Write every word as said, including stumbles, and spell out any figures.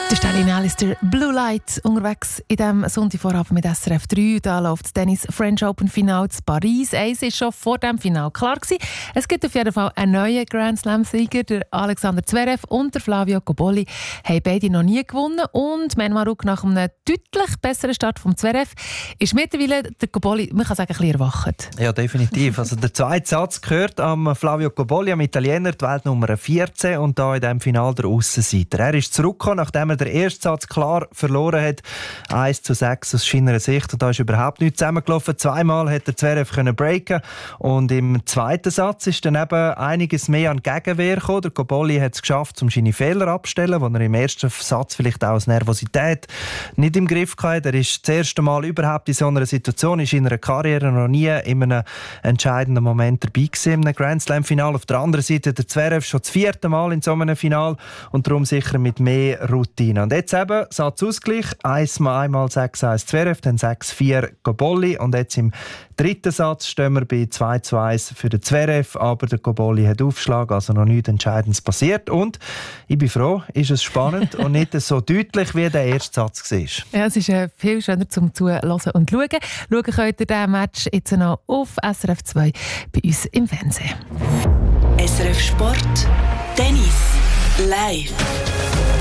Der Stalin Alistair Blue Light unterwegs in diesem Sonntagvorabend mit S R F drei. Da läuft das Tennis French Open Final zu Paris. Eins war schon vor dem Final klar gewesen. Es gibt auf jeden Fall einen neuen Grand Slam-Sieger. Der Alexander Zverev und der Flavio Cobolli haben beide noch nie gewonnen. Und Menmaruk nach einem deutlich besseren Start vom Zverev ist mittlerweile der Cobolli, man kann sagen, ein bisschen erwacht. Ja, definitiv. Also der zweite Satz gehört am Flavio Cobolli, am Italiener, die Weltnummer vierzehn und da in diesem Final der Aussenseiter. Er ist zurückgekommen, nachdem er der erste Satz klar verloren hat. eins zu sechs aus seiner Sicht. Und da ist überhaupt nichts zusammengelaufen. Zweimal hat der Zverev können breaken und im zweiten Satz ist dann eben einiges mehr an Gegenwehr gekommen. Der Cobolli hat es geschafft, um seine Fehler abzustellen, wo er im ersten Satz vielleicht auch aus Nervosität nicht im Griff hatte. Er ist das erste Mal überhaupt in so einer Situation, ist in seiner Karriere noch nie in einem entscheidenden Moment dabei gewesen, in einem Grand Slam-Final. Auf der anderen Seite der Zverev schon das vierte Mal in so einem Final und darum sicher mit mehr Routine. Und jetzt eben Satzausgleich, einmal sechs eins Zverev, dann sechs vier Cobolli und jetzt im dritten Satz stehen wir bei zwei zu eins für den Zverev, aber der Cobolli hat Aufschlag, also noch nichts Entscheidendes passiert und ich bin froh, ist es spannend und nicht so deutlich, wie der erste Satz war. Ja, es ist äh, viel schöner zum Zuhören und Schauen. Schauen könnt ihr diesen Match jetzt noch auf S R F zwei bei uns im Fernsehen. S R F Sport, Tennis, live.